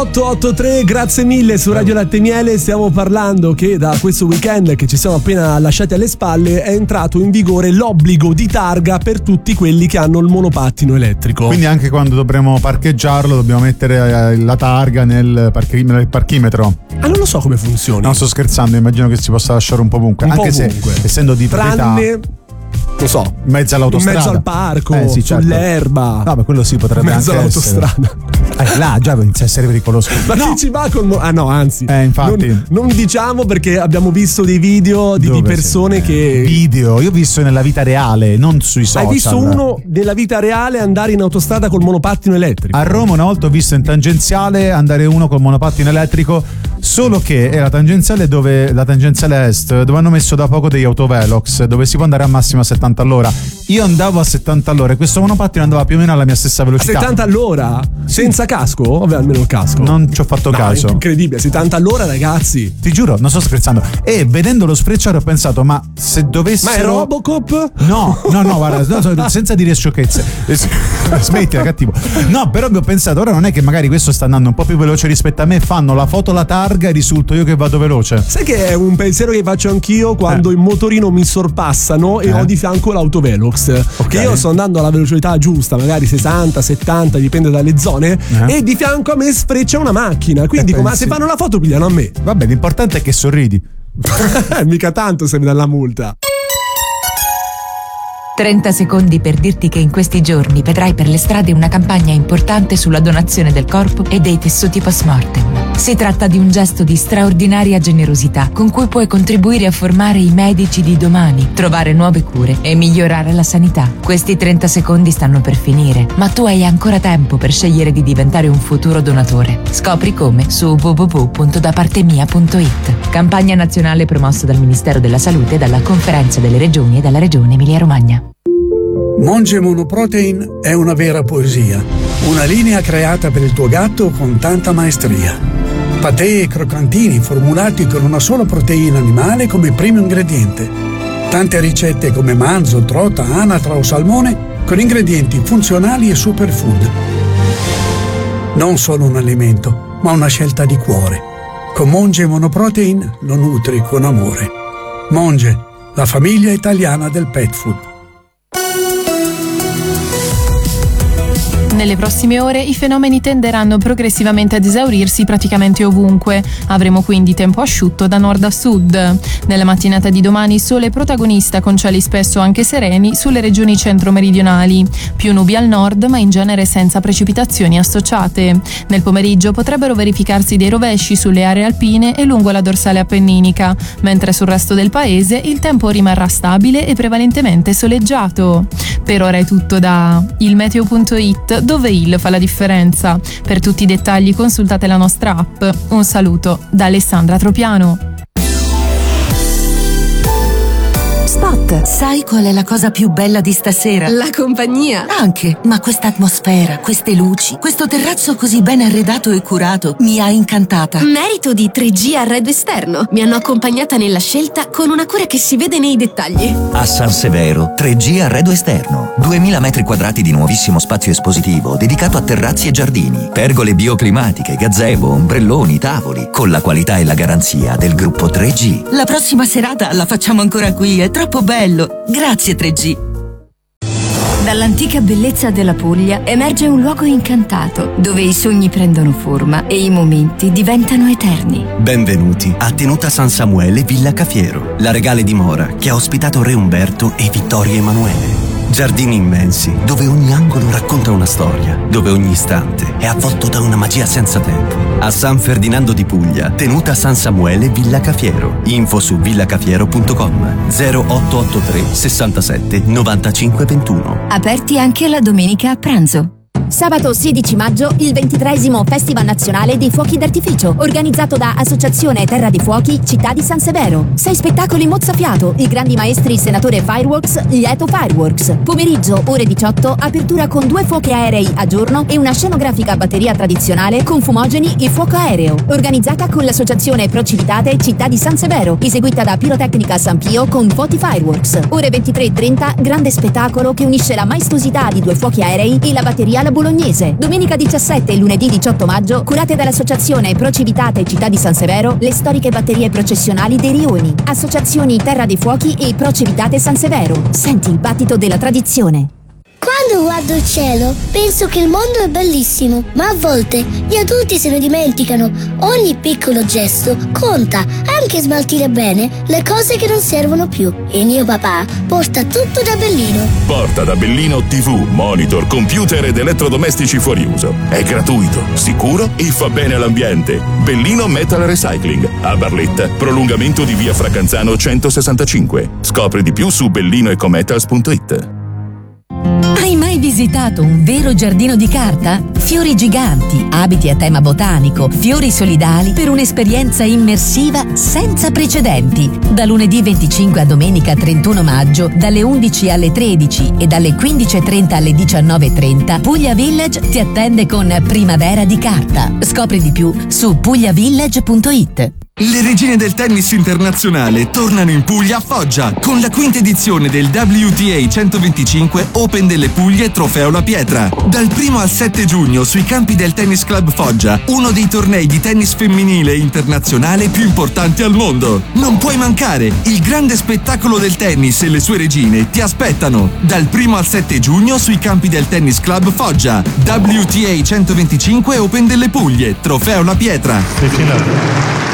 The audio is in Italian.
883, grazie mille su Radio Latte Miele. Stiamo parlando che da questo weekend che ci siamo appena lasciati alle spalle è entrato in vigore l'obbligo di targa per tutti quelli che hanno il monopattino elettrico. Quindi anche quando dovremo parcheggiarlo dobbiamo mettere la targa nel parchimetro. Ah, non lo so come funziona. No, sto scherzando, immagino che si possa lasciare un po' ovunque. Un anche po' se ovunque. essendo di proprietà, tranne, non so, in mezzo all'autostrada, in mezzo al parco, sì, certo. sull'erba. No, ma quello sì potrebbe in mezzo anche all'autostrada. Là già inizia a essere pericoloso. Ma no. chi ci va con anzi. Infatti. Non diciamo, perché abbiamo visto dei video di persone che. Video, io ho visto nella vita reale, non sui social. Hai visto uno nella vita reale andare in autostrada col monopattino elettrico? A Roma una volta ho visto in tangenziale andare uno col monopattino elettrico, solo che è la tangenziale est, dove hanno messo da poco degli autovelox, dove si può andare a massimo a 70 all'ora. Io andavo a 70 all'ora e questo monopattino andava più o meno alla mia stessa velocità. A 70 all'ora? Senza casco? Vabbè, almeno il casco. Non ci ho fatto caso. È incredibile, 70 all'ora, ragazzi. Ti giuro, non sto scherzando. E vedendo lo sfrecciare ho pensato, ma se dovessero... Ma è Robocop? No, guarda, senza dire sciocchezze. Smettila, cattivo. No, però ho pensato, ora non è che magari questo sta andando un po' più veloce rispetto a me, fanno la foto alla targa e risulto io che vado veloce. Sai che è un pensiero che faccio anch'io quando in motorino mi sorpassano e ho di fianco l'autovelox. Che io sto andando alla velocità giusta, magari 60, 70, dipende dalle zone, e di fianco a me sfreccia una macchina. Quindi dico, ma se fanno la foto pigliano a me. Vabbè, l'importante è che sorridi. Mica tanto se mi dà la multa. 30 secondi per dirti che in questi giorni vedrai per le strade una campagna importante sulla donazione del corpo e dei tessuti post-mortem. Si tratta di un gesto di straordinaria generosità con cui puoi contribuire a formare i medici di domani, trovare nuove cure e migliorare la sanità. Questi 30 secondi stanno per finire, ma tu hai ancora tempo per scegliere di diventare un futuro donatore. Scopri come su www.dapartemia.it. Campagna nazionale promossa dal Ministero della Salute, dalla Conferenza delle Regioni e dalla Regione Emilia-Romagna. Monge Monoprotein è una vera poesia, una linea creata per il tuo gatto con tanta maestria. Patè e croccantini formulati con una sola proteina animale come primo ingrediente. Tante ricette come manzo, trota, anatra o salmone con ingredienti funzionali e superfood. Non solo un alimento, ma una scelta di cuore. Con Monge Monoprotein lo nutri con amore. Monge, la famiglia italiana del pet food. Nelle prossime ore i fenomeni tenderanno progressivamente ad esaurirsi praticamente ovunque. Avremo quindi tempo asciutto da nord a sud. Nella mattinata di domani sole protagonista con cieli spesso anche sereni sulle regioni centro-meridionali. Più nubi al nord, ma in genere senza precipitazioni associate. Nel pomeriggio potrebbero verificarsi dei rovesci sulle aree alpine e lungo la dorsale appenninica, mentre sul resto del paese il tempo rimarrà stabile e prevalentemente soleggiato. Per ora è tutto da ilmeteo.it, dove il fa la differenza. Per tutti i dettagli consultate la nostra app. Un saluto da Alessandra Tropiano. Spot, sai qual è la cosa più bella di stasera? La compagnia. Anche, ma questa atmosfera, queste luci, questo terrazzo così ben arredato e curato mi ha incantata. Merito di 3G Arredo Esterno. Mi hanno accompagnata nella scelta con una cura che si vede nei dettagli. A San Severo, 3G Arredo Esterno. 2000 metri quadrati di nuovissimo spazio espositivo dedicato a terrazzi e giardini, pergole bioclimatiche, gazebo, ombrelloni, tavoli, con la qualità e la garanzia del gruppo 3G. La prossima serata la facciamo ancora qui, è troppo bello. Grazie 3G. Dall'antica bellezza della Puglia emerge un luogo incantato, dove i sogni prendono forma e i momenti diventano eterni. Benvenuti a Tenuta San Samuele Villa Cafiero, la regale dimora che ha ospitato Re Umberto e Vittorio Emanuele. Giardini immensi, dove ogni angolo racconta una storia, dove ogni istante è avvolto da una magia senza tempo. A San Ferdinando di Puglia, Tenuta San Samuele Villa Cafiero. Info su villacafiero.com 0883 67 95 21. Aperti anche la domenica a pranzo. Sabato 16 maggio, il 23° Festival Nazionale dei Fuochi d'Artificio, organizzato da Associazione Terra dei Fuochi, Città di San Severo. 6 spettacoli mozzafiato, i grandi maestri Senatore Fireworks, Lieto Fireworks. Pomeriggio, ore 18, apertura con 2 fuochi aerei a giorno e una scenografica batteria tradizionale con fumogeni e fuoco aereo. Organizzata con l'Associazione Pro Civitate Città di San Severo, eseguita da Pirotecnica San Pio con Foti Fireworks. Ore 23:30, grande spettacolo che unisce la maestosità di 2 fuochi aerei e la batteria laboriosa Bolognese. Domenica 17 e lunedì 18 maggio, curate dall'Associazione Pro Civitate Città di San Severo, le storiche batterie processionali dei Rioni. Associazioni Terra dei Fuochi e Pro Civitate San Severo. Senti il battito della tradizione. Quando guardo il cielo, penso che il mondo è bellissimo, ma a volte gli adulti se ne dimenticano. Ogni piccolo gesto conta, anche smaltire bene le cose che non servono più. E mio papà porta tutto da Bellino. Porta da Bellino TV, monitor, computer ed elettrodomestici fuori uso. È gratuito, sicuro e fa bene all'ambiente. Bellino Metal Recycling, a Barletta, prolungamento di via Fracanzano 165. Scopri di più su bellinoecometals.it. Hai mai visitato un vero giardino di carta? Fiori giganti, abiti a tema botanico, fiori solidali per un'esperienza immersiva senza precedenti. Da lunedì 25 a domenica 31 maggio, dalle 11 alle 13 e dalle 15.30 alle 19.30, Puglia Village ti attende con Primavera di Carta. Scopri di più su pugliavillage.it. Le regine del tennis internazionale tornano in Puglia a Foggia con la quinta edizione del WTA 125 Open delle Puglie Trofeo La Pietra. Dal 1 al 7 giugno sui campi del Tennis Club Foggia, uno dei tornei di tennis femminile internazionale più importanti al mondo. Non puoi mancare, il grande spettacolo del tennis e le sue regine ti aspettano. Dal 1 al 7 giugno sui campi del Tennis Club Foggia. WTA 125 Open delle Puglie Trofeo La Pietra.